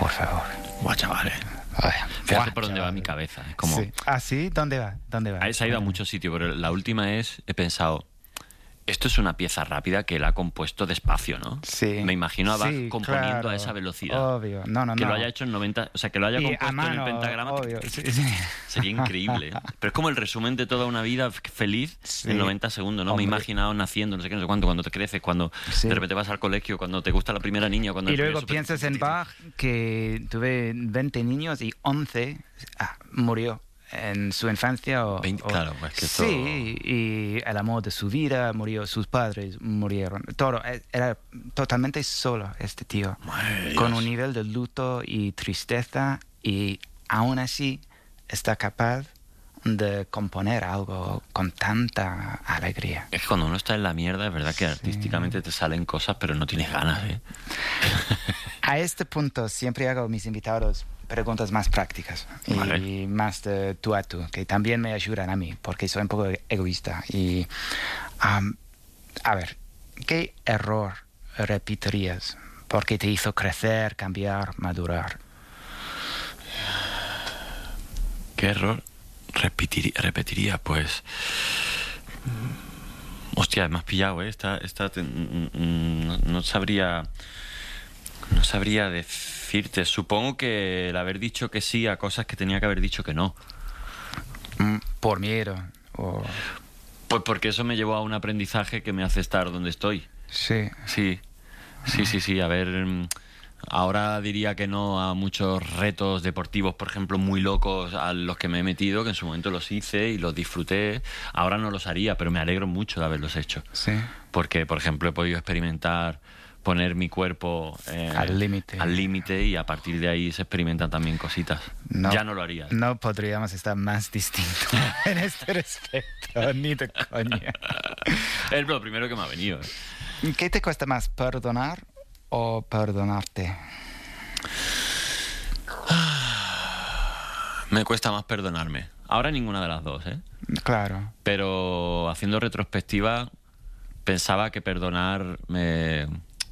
Por favor. Buah, chavales. Fíjate por dónde va mi cabeza. Es como... Sí. ¿Ah, sí? ¿Dónde va? Se ha ido a muchos sitios, pero la última he pensado, esto es una pieza rápida que él ha compuesto despacio, ¿no? Sí. Me imagino a Bach componiendo claro, a esa velocidad. Obvio. No. Que lo haya hecho en 90... O sea, que lo haya compuesto mano, en el pentagrama. obvio. Sí. Sería increíble. Pero es como el resumen de toda una vida feliz en 90 segundos, ¿no? Hombre. Me he imaginado naciendo, no sé qué, no sé cuánto, cuando te creces, cuando de repente vas al colegio, cuando te gusta la primera niña, cuando... Y luego piensas en Bach, que tuve 20 niños y 11 murió en su infancia. Claro, es que esto... Sí, y el amor de su vida murió, sus padres murieron. Todo, era totalmente solo este tío, con un nivel de luto y tristeza, y aún así está capaz de componer algo con tanta alegría. Es que cuando uno está en la mierda, es verdad que artísticamente te salen cosas, pero no tienes ganas, ¿eh? A este punto siempre hago a mis invitados preguntas más prácticas y más de tú a tú, que también me ayudan a mí, porque soy un poco egoísta. Y, a ver, ¿qué error repetirías? Porque te hizo crecer, cambiar, madurar. ¿Qué error repetiría? Pues... Hostia, me has pillado, ¿eh? No sabría decirte. Supongo que el haber dicho que sí a cosas que tenía que haber dicho que no. Por miedo. Pues porque eso me llevó a un aprendizaje que me hace estar donde estoy. Sí. Sí. A ver, ahora diría que no a muchos retos deportivos, por ejemplo, muy locos a los que me he metido, que en su momento los hice y los disfruté. Ahora no los haría, pero me alegro mucho de haberlos hecho. Sí. Porque, por ejemplo, he podido experimentar poner mi cuerpo al límite, y a partir de ahí se experimentan también cositas. Ya no lo haría. No podríamos estar más distintos en este respecto, ni de coña. Es lo primero que me ha venido. ¿Qué te cuesta más, perdonar o perdonarte? Me cuesta más perdonarme. Ahora ninguna de las dos, ¿eh? Claro. Pero haciendo retrospectiva, pensaba que perdonar me...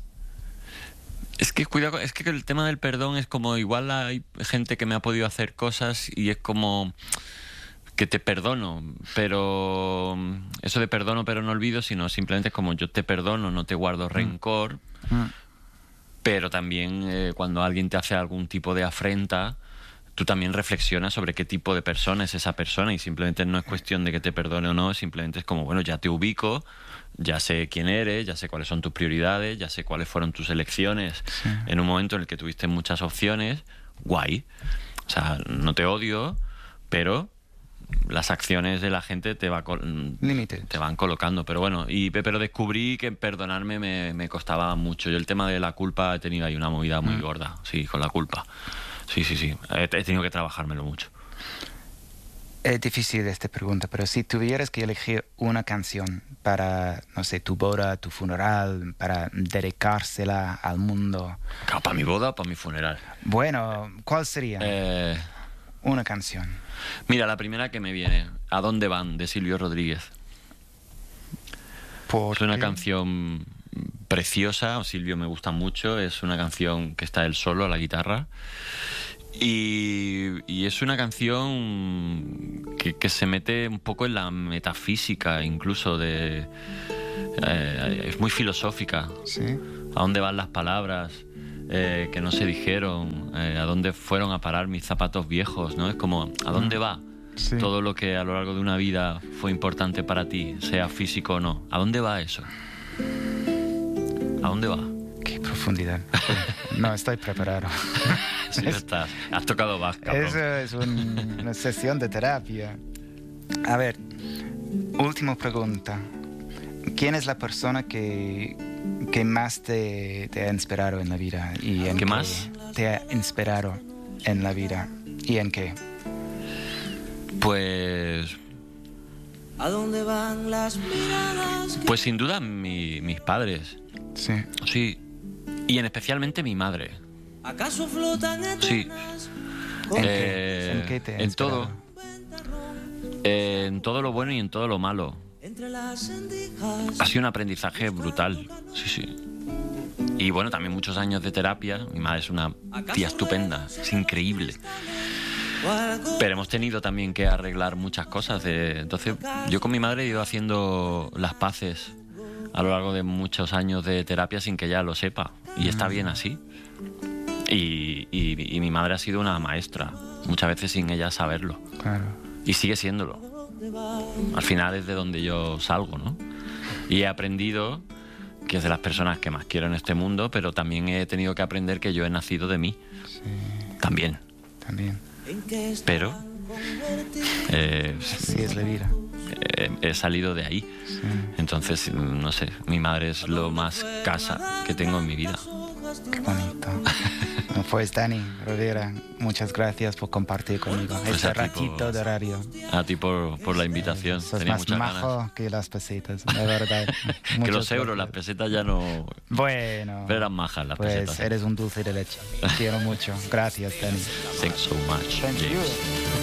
Es que cuidado, es que el tema del perdón es como, igual hay gente que me ha podido hacer cosas y es como que te perdono, pero eso de perdono pero no olvido, sino simplemente es como yo te perdono, no te guardo rencor, pero también cuando alguien te hace algún tipo de afrenta, tú también reflexionas sobre qué tipo de persona es esa persona, y simplemente no es cuestión de que te perdone o no, simplemente es como, bueno, ya te ubico, ya sé quién eres, ya sé cuáles son tus prioridades, ya sé cuáles fueron tus elecciones en un momento en el que tuviste muchas opciones. Guay. O sea, no te odio, pero las acciones de la gente te van colocando. Pero bueno, pero descubrí que perdonarme me costaba mucho. Yo el tema de la culpa he tenido ahí una movida muy gorda, sí, con la culpa. Sí. He tenido que trabajármelo mucho. Es difícil esta pregunta, pero si tuvieras que elegir una canción para, no sé, tu boda, tu funeral, para dedicársela al mundo... ¿Para mi boda o para mi funeral? Bueno, ¿cuál sería? Una canción. Mira, la primera que me viene, ¿A dónde van?, de Silvio Rodríguez. Es una canción preciosa, Silvio me gusta mucho, es una canción que está él solo a la guitarra. Y es una canción que se mete un poco en la metafísica, incluso es muy filosófica. ¿Sí? ¿A dónde van las palabras que no se dijeron? ¿A dónde fueron a parar mis zapatos viejos? ¿No? Es como, ¿a dónde va todo lo que a lo largo de una vida fue importante para ti, sea físico o no? ¿A dónde va eso? ¿A dónde va? Qué profundidad. No estoy preparado. Sí, estás. Has tocado Bach, cabrón. Eso es una sesión de terapia. A ver, última pregunta. ¿Quién es la persona que más te ha inspirado en la vida? ¿Qué más? Te ha inspirado en la vida. ¿Y en qué? Pues... ¿A dónde van las miradas? Pues sin duda mis padres. Sí. Sí. Y especialmente mi madre. ¿Acaso flotan eternas? Sí. ¿En qué te ha en todo. En todo lo bueno y en todo lo malo. Entre las endijas. Ha sido un aprendizaje brutal. Sí. Y bueno, también muchos años de terapia. Mi madre es una tía estupenda, es increíble. Pero hemos tenido también que arreglar muchas cosas. Entonces, yo con mi madre he ido haciendo las paces a lo largo de muchos años de terapia sin que ella lo sepa. Y está bien así. Y mi madre ha sido una maestra, muchas veces sin ella saberlo. Claro. Y sigue siéndolo. Al final es de donde yo salgo, ¿no? Y he aprendido que es de las personas que más quiero en este mundo, pero también he tenido que aprender que yo he nacido de mí. Sí. También. Pero sí, es la vida. He salido de ahí. Sí. Entonces, no sé, mi madre es lo más casa que tengo en mi vida. Qué bonito. Pues Dani Rovira, muchas gracias por compartir conmigo este ratito de radio. A ti por la invitación. Sos Tenía más muchas majo ganas. que las pesetas, de verdad. Que los euros, las pesetas ya no... Bueno. Pero eran majas las pues pesetas. Eres un dulce de leche. Te quiero mucho. Gracias, Dani. Thanks so much. Thank James. you.